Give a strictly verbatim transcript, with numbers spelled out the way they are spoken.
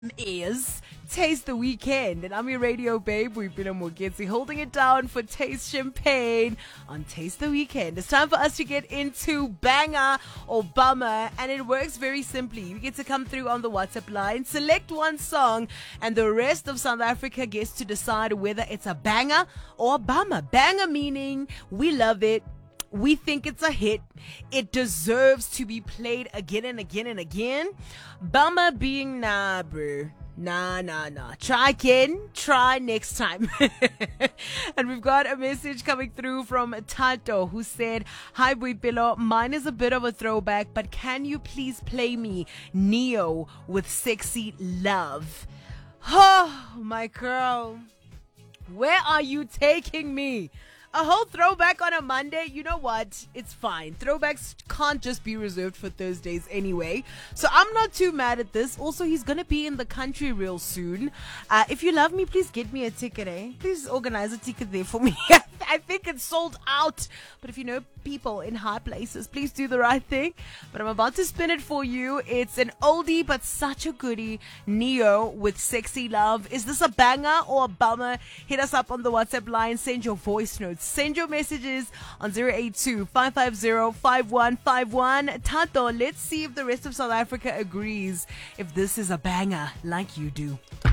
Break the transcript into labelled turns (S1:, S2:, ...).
S1: Is Taste the Weekend, and I'm your radio babe. We've been on Mogezi holding it down for Taste Champagne on Taste the Weekend. It's time for us to get into banger or bummer, and it works very simply. You get to come through on the WhatsApp line, select one song, and the rest of South Africa gets to decide whether it's a banger or a bummer. Banger meaning we love it. We think it's a hit. It deserves to be played again and again and again. Bummer being nah, bro. Nah, nah, nah. Try again. Try next time. And we've got a message coming through from Tato who said, "Hi, Boipelo. Mine is a bit of a throwback, but can you please play me Neo with Sexy Love?" Oh, my girl. Where are you taking me? A whole throwback on a Monday? You know what? It's fine. Throwbacks can't just be reserved for Thursdays anyway. So I'm not too mad at this. Also, he's going to be in the country real soon. Uh, if you love me, please get me a ticket, eh? Please organize a ticket there for me. I think it's sold out. But if you know people in high places, please do the right thing. But I'm about to spin it for you. It's an oldie but such a goodie. Neo with Sexy Love. Is this a banger or a bummer? Hit us up on the WhatsApp line. Send your voice notes. Send your messages on zero eight two, five five zero, five one five one. Tato, let's see if the rest of South Africa agrees if this is a banger like you do.